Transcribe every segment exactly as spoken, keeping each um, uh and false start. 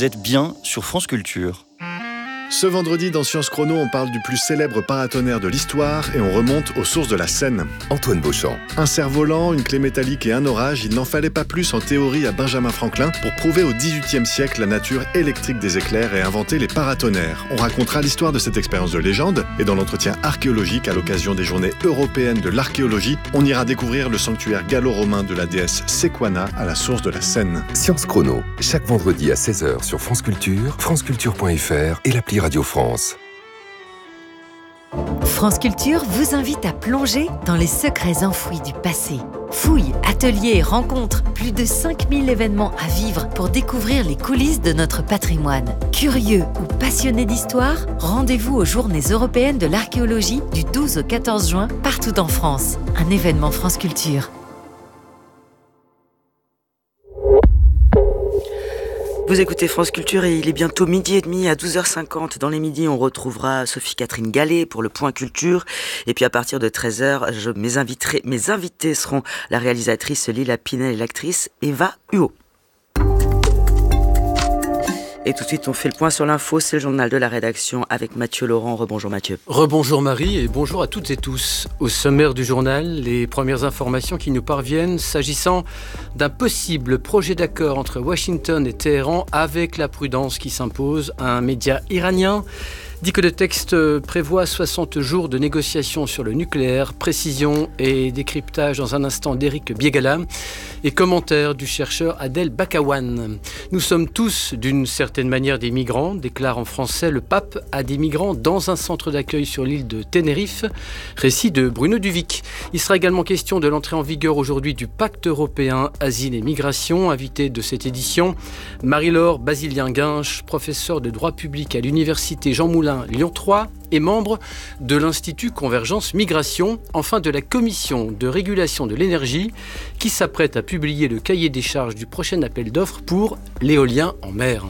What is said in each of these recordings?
vous êtes bien sur France Culture. Ce vendredi, dans Science Chrono, on parle du plus célèbre paratonnerre de l'histoire et on remonte aux sources de la Seine. Antoine Beauchamp. Un cerf-volant, une clé métallique et un orage, il n'en fallait pas plus en théorie à Benjamin Franklin pour prouver au dix-huitième siècle la nature électrique des éclairs et inventer les paratonnerres. On racontera l'histoire de cette expérience de légende et dans l'entretien archéologique à l'occasion des journées européennes de l'archéologie, on ira découvrir le sanctuaire gallo-romain de la déesse Sequana à la source de la Seine. Science Chrono, chaque vendredi à seize heures sur France Culture, franceculture point f r et l'appli Radio France. France Culture vous invite à plonger dans les secrets enfouis du passé. Fouilles, ateliers et rencontres, plus de cinq mille événements à vivre pour découvrir les coulisses de notre patrimoine. Curieux ou passionnés d'histoire, rendez-vous aux Journées européennes de l'archéologie du douze au quatorze juin, partout en France. Un événement France Culture. Vous écoutez France Culture et il est bientôt midi et demi. À douze heures cinquante, dans les midis, on retrouvera Sophie-Catherine Gallet pour le Point Culture. Et puis à partir de treize heures, je, mes, inviterai, mes invités seront la réalisatrice Lila Pinel et l'actrice Eva Huot. Et tout de suite, on fait le point sur l'info. C'est le journal de la rédaction avec Mathieu Laurent. Rebonjour Mathieu. Rebonjour Marie et bonjour à toutes et tous. Au sommaire du journal, les premières informations qui nous parviennent s'agissant d'un possible projet d'accord entre Washington et Téhéran avec la prudence qui s'impose. Un média iranien dit que le texte prévoit soixante jours de négociations sur le nucléaire. Précision et décryptage dans un instant d'Éric Biegala et commentaire du chercheur Adel Bakawan. Nous sommes tous d'une certaine manière des migrants, déclare en français le pape à des migrants dans un centre d'accueil sur l'île de Tenerife. Récit de Bruno Duvic. Il sera également question de l'entrée en vigueur aujourd'hui du pacte européen Asile et Migration. Invité de cette édition, Marie-Laure Basilien-Guinche, professeure de droit public à l'université Jean Moulin Lyon trois et membre de l'Institut Convergence Migration, enfin de la Commission de régulation de l'énergie qui s'apprête à publier le cahier des charges du prochain appel d'offres pour l'éolien en mer.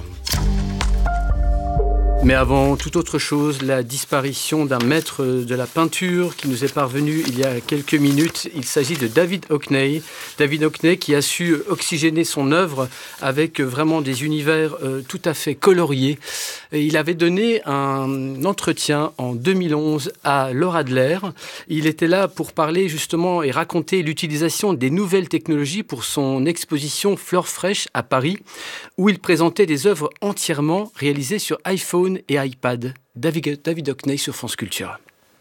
Mais avant toute autre chose, la disparition d'un maître de la peinture qui nous est parvenu il y a quelques minutes. Il s'agit de David Hockney. David Hockney qui a su oxygéner son œuvre avec vraiment des univers euh, tout à fait coloriés. Et il avait donné un entretien en deux mille onze à Laura Adler. Il était là pour parler justement et raconter l'utilisation des nouvelles technologies pour son exposition Fleurs fraîches à Paris, où il présentait des œuvres entièrement réalisées sur iPhone et iPad. David, David Hockney sur France Culture.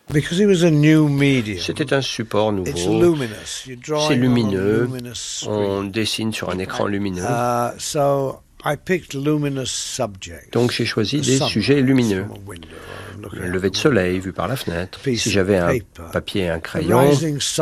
C'était un support nouveau. C'est lumineux. On dessine sur un écran lumineux. Donc j'ai choisi des sujets lumineux. Le lever de soleil vu par la fenêtre. Si j'avais un papier et un crayon,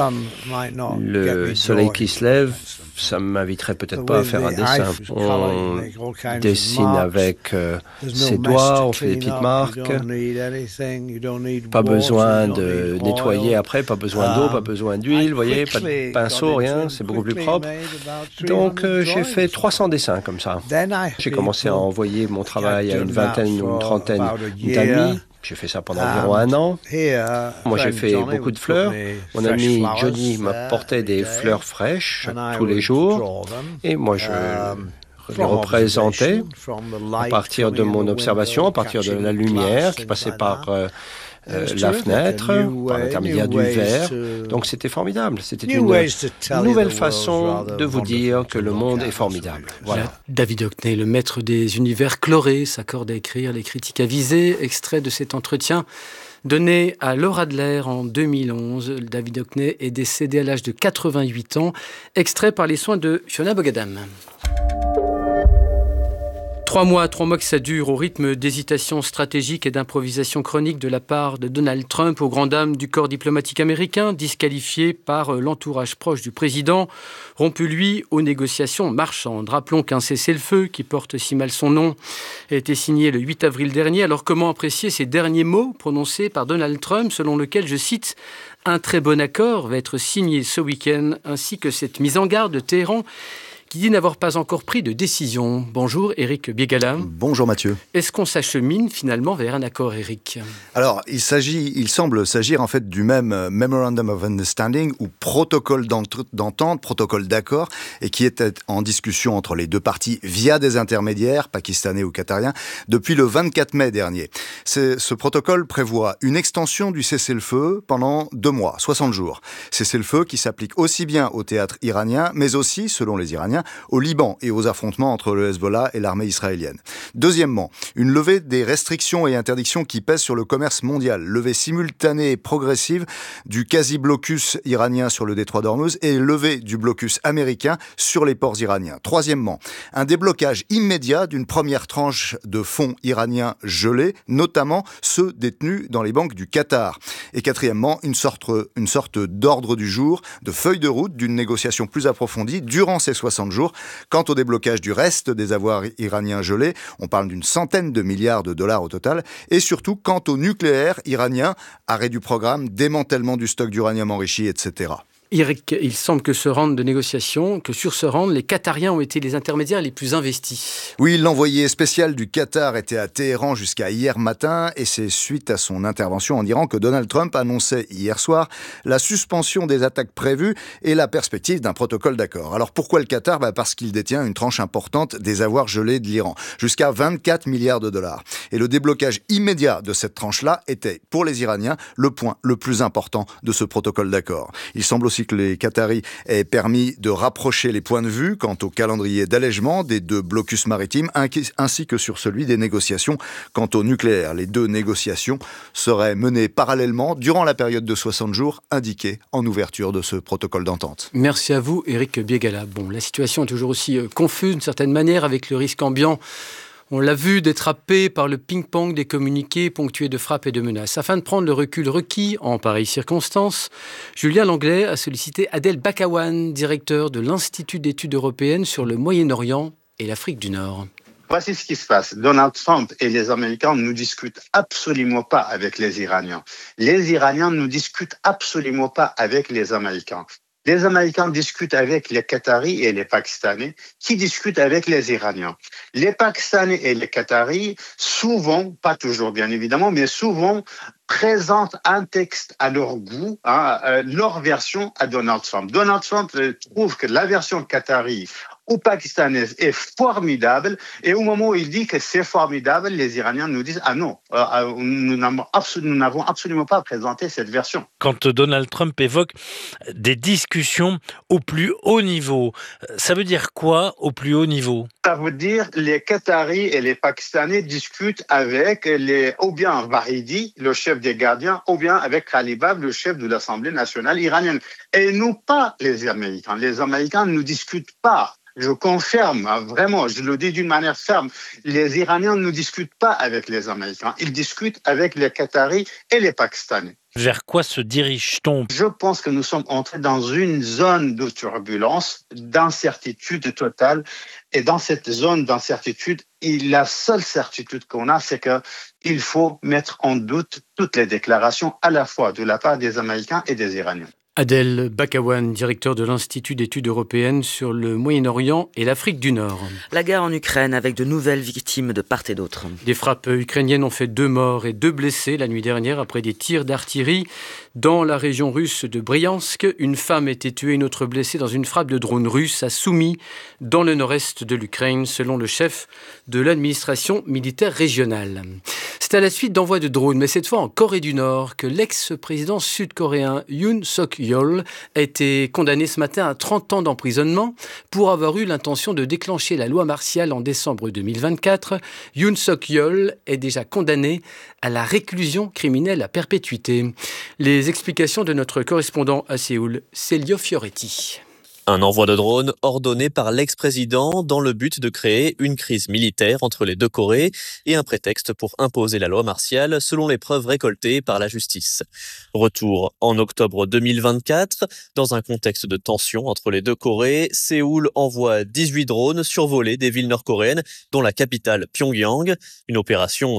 le soleil qui se lève, ça ne m'inviterait peut-être pas à faire un dessin. On dessine avec euh, ses doigts, on fait des petites marques. Pas besoin de nettoyer après, pas besoin d'eau, pas besoin d'huile, vous voyez, pas de pinceau, rien, c'est beaucoup plus propre. Donc euh, j'ai fait trois cents dessins comme ça. J'ai commencé à envoyer mon travail à une vingtaine ou une trentaine d'amis. J'ai fait ça pendant environ un an. Moi, j'ai fait beaucoup de fleurs. Mon ami Johnny m'apportait des fleurs fraîches tous les jours. Et moi, je les représentais à partir de mon observation, à partir de la lumière qui passait par euh, euh, la fenêtre, par l'intermédiaire du verre. Donc, c'était formidable. C'était une nouvelle façon de vous dire que le monde est formidable. Voilà. David Hockney, le maître des univers colorés, s'accorde à écrire les critiques avisées. Extrait de cet entretien donné à Laura Adler en deux mille onze. David Hockney est décédé à l'âge de quatre-vingt-huit ans. Extrait par les soins de Fiona Bogadam. Trois mois, trois mois que ça dure, au rythme d'hésitation stratégique et d'improvisation chronique de la part de Donald Trump, aux grandes dames du corps diplomatique américain, disqualifié par l'entourage proche du président, rompu, lui, aux négociations marchandes. Rappelons qu'un cessez-le-feu, qui porte si mal son nom, a été signé le huit avril dernier. Alors comment apprécier ces derniers mots prononcés par Donald Trump, selon lequel, je cite, « Un très bon accord va être signé ce week-end », ainsi que cette mise en garde de Téhéran, qui dit n'avoir pas encore pris de décision. Bonjour Éric Biégala. Bonjour Mathieu. Est-ce qu'on s'achemine finalement vers un accord, Éric ? Alors, il s'agit, il semble s'agir en fait du même Memorandum of Understanding ou protocole d'entente, protocole d'accord, et qui était en discussion entre les deux parties via des intermédiaires, pakistanais ou qatariens, depuis le vingt-quatre mai dernier. C'est, ce protocole prévoit une extension du cessez-le-feu pendant deux mois, soixante jours. Cessez-le-feu qui s'applique aussi bien au théâtre iranien, mais aussi, selon les Iraniens, au Liban et aux affrontements entre le Hezbollah et l'armée israélienne. Deuxièmement, une levée des restrictions et interdictions qui pèsent sur le commerce mondial, levée simultanée et progressive du quasi-blocus iranien sur le détroit d'Ormuz et levée du blocus américain sur les ports iraniens. Troisièmement, un déblocage immédiat d'une première tranche de fonds iraniens gelés, notamment ceux détenus dans les banques du Qatar. Et quatrièmement, une sorte, une sorte d'ordre du jour, de feuille de route d'une négociation plus approfondie durant ces soixante jours. Quant au déblocage du reste des avoirs iraniens gelés, on parle d'une centaine de milliards de dollars au total, et surtout quant au nucléaire iranien, arrêt du programme, démantèlement du stock d'uranium enrichi, et cetera. Eric, il semble que ce round de négociations, que sur ce round, les Qatariens ont été les intermédiaires les plus investis. Oui, l'envoyé spécial du Qatar était à Téhéran jusqu'à hier matin et c'est suite à son intervention en Iran que Donald Trump annonçait hier soir la suspension des attaques prévues et la perspective d'un protocole d'accord. Alors pourquoi le Qatar ? Bah parce qu'il détient une tranche importante des avoirs gelés de l'Iran, jusqu'à vingt-quatre milliards de dollars. Et le déblocage immédiat de cette tranche-là était, pour les Iraniens, le point le plus important de ce protocole d'accord. Il semble aussi que les Qataris aient permis de rapprocher les points de vue quant au calendrier d'allègement des deux blocus maritimes ainsi que sur celui des négociations quant au nucléaire. Les deux négociations seraient menées parallèlement durant la période de soixante jours indiquée en ouverture de ce protocole d'entente. Merci à vous, Éric Biégala. Bon, la situation est toujours aussi confuse d'une certaine manière avec le risque ambiant. On l'a vu, d'être happé par le ping-pong des communiqués ponctués de frappes et de menaces. Afin de prendre le recul requis en pareilles circonstances, Julien Langlais a sollicité Adel Bakawan, directeur de l'Institut d'études européennes sur le Moyen-Orient et l'Afrique du Nord. Voici ce qui se passe. Donald Trump et les Américains ne discutent absolument pas avec les Iraniens. Les Iraniens ne discutent absolument pas avec les Américains. Les Américains discutent avec les Qataris et les Pakistanais qui discutent avec les Iraniens. Les Pakistanais et les Qataris, souvent, pas toujours bien évidemment, mais souvent, présentent un texte à leur goût, hein, euh, leur version à Donald Trump. Donald Trump euh, trouve que la version qatari ou pakistanaise est formidable et au moment où il dit que c'est formidable, les Iraniens nous disent « Ah non, euh, nous, n'avons absolu- nous n'avons absolument pas présenté cette version ». Quand Donald Trump évoque des discussions au plus haut niveau, ça veut dire quoi au plus haut niveau ? Ça veut dire les Qataris et les Pakistanais discutent avec les, ou bien Vahidi, le chef des gardiens, ou bien avec Khalibab, le chef de l'Assemblée nationale iranienne. Et nous, pas les Américains. Les Américains ne discutent pas. Je confirme, vraiment, je le dis d'une manière ferme, les Iraniens ne discutent pas avec les Américains. Ils discutent avec les Qataris et les Pakistanais. Vers quoi se dirige-t-on ? Je pense que nous sommes entrés dans une zone de turbulence, d'incertitude totale. Et dans cette zone d'incertitude, la seule certitude qu'on a, c'est qu'il faut mettre en doute toutes les déclarations à la fois de la part des Américains et des Iraniens. Adel Bakawan, directeur de l'Institut d'études européennes sur le Moyen-Orient et l'Afrique du Nord. La guerre en Ukraine avec de nouvelles victimes de part et d'autre. Des frappes ukrainiennes ont fait deux morts et deux blessés la nuit dernière après des tirs d'artillerie dans la région russe de Bryansk. Une femme a été tuée, une autre blessée dans une frappe de drone russe à Soumy, dans le nord-est de l'Ukraine, selon le chef de l'administration militaire régionale. C'est à la suite d'envois de drones, mais cette fois en Corée du Nord, que l'ex-président sud-coréen Yoon Suk-yeol a été condamné ce matin à trente ans d'emprisonnement pour avoir eu l'intention de déclencher la loi martiale en décembre deux mille vingt-quatre. Yoon Suk-yeol est déjà condamné à la réclusion criminelle à perpétuité. Les explications de notre correspondant à Séoul, Célio Fioretti. Un envoi de drone ordonné par l'ex-président dans le but de créer une crise militaire entre les deux Corées et un prétexte pour imposer la loi martiale selon les preuves récoltées par la justice. Retour en octobre deux mille vingt-quatre. Dans un contexte de tension entre les deux Corées, Séoul envoie dix-huit drones survoler des villes nord-coréennes dont la capitale Pyongyang. Une opération